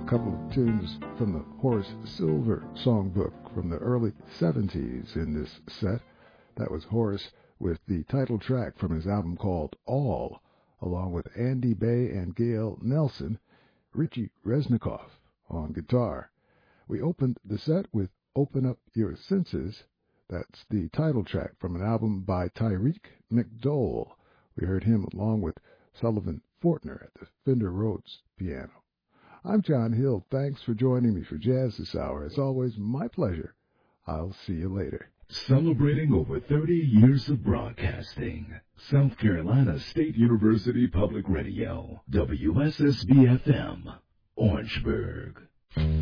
couple of tunes from the Horace Silver songbook from the early 70s in this set. That was Horace with the title track from his album called All, along with Andy Bay and Gail Nelson, Richie Resnikoff on guitar. We opened the set with Open Up Your Senses. That's the title track from an album by Tyreek McDowell. We heard him along with Sullivan Fortner at the Fender Rhodes piano. I'm John Hill. Thanks for joining me for Jazz this hour. It's always my pleasure. I'll see you later. Celebrating over 30 years of broadcasting. South Carolina State University Public Radio. WSSB-FM. Orangeburg.